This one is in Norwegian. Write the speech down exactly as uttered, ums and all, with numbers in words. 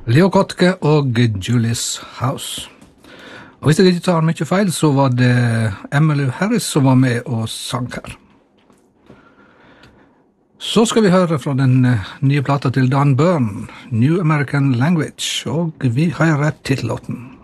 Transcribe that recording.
Leo Kottke og Julius House. Og hvis jeg ikke tar mye feil, så var det Emmylou Harris som var med og sang her. Så skal vi høre fra den nye plata til Dan Byrne, New American Language, og vi har rett titellåten.